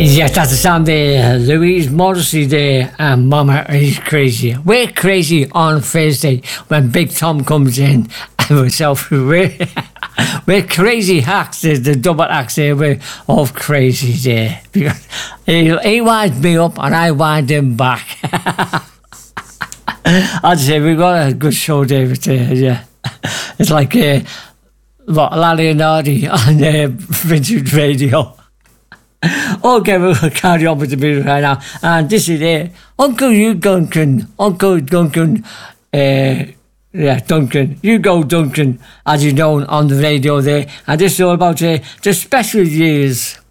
Yes, that's the sound there. Louise Morrissey there, and Mama is crazy. We're crazy on Thursday when Big Tom comes in, and myself, we're crazy hacks, the double acts there, we're all crazy there. Because he winds me up and I wind him back. I'd say we've got a good show, David, yeah. It's like, Larry and Hardy on Vintage Radio. Okay, we'll carry on with the music right now. And this is Uncle Hugh Duncan. Uncle Duncan. Duncan. You go, Duncan, as he's known on the radio there. And this is all about the special years.